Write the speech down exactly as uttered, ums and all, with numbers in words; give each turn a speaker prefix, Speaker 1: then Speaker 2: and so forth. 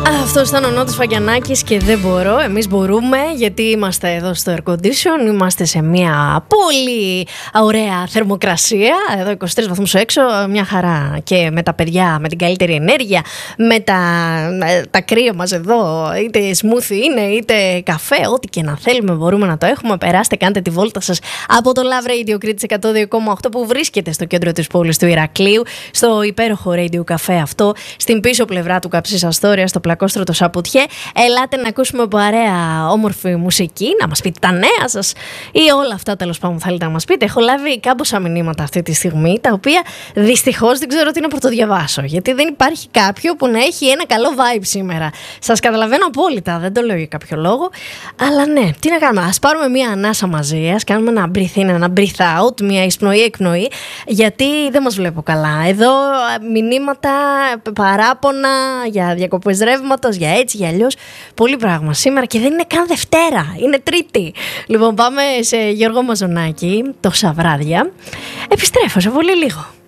Speaker 1: Αυτό ήταν ο Νότης Φαγιανάκης και δεν μπορώ. Εμείς μπορούμε, γιατί είμαστε εδώ στο Air Condition. Είμαστε σε μια πολύ ωραία θερμοκρασία. Εδώ είκοσι τρεις βαθμούς έξω, μια χαρά. Και με τα παιδιά, με την καλύτερη ενέργεια, με τα, με τα κρύα μας εδώ, είτε smoothie είναι, είτε καφέ, ό,τι και να θέλουμε μπορούμε να το έχουμε. Περάστε, κάντε τη βόλτα σας από το Love Radio Κρήτης εκατό δύο κόμμα οκτώ που βρίσκεται στο κέντρο της πόλης του Ηρακλείου, στο υπέροχο Radio Café αυτό, στην πίσω πλευρά του Καψής Αστόρια, στο πλακόστρωτο Σαπουτιέ. Ελάτε να ακούσουμε παρέα όμορφη μουσική, να μας πείτε τα νέα σας ή όλα αυτά τέλος πάντων που θέλετε να μας πείτε. Έχω λάβει κάμποσα μηνύματα αυτή τη στιγμή, τα οποία δυστυχώς δεν ξέρω τι να πρωτοδιαβάσω, γιατί δεν υπάρχει κάποιο που να έχει ένα καλό vibe σήμερα. Σας καταλαβαίνω απόλυτα, δεν το λέω για κάποιο λόγο, αλλά ναι, τι να κάνουμε, ας πάρουμε μια ανάσα μαζί, ας κάνουμε ένα breathe in, ένα breathe out, μια εισπνοή-εκπνοή, γιατί δεν μας βλέπω καλά. Εδώ μηνύματα, παράπονα για διακοπές ρεύματος, για έτσι, για αλλιώς, πολύ πράγμα σήμερα και δεν είναι καν Δευτέρα, είναι Τρίτη. Λοιπόν, πάμε σε Γιώργο Μαζονάκη, τόσα βράδια. Επιστρέφω σε πολύ λίγο.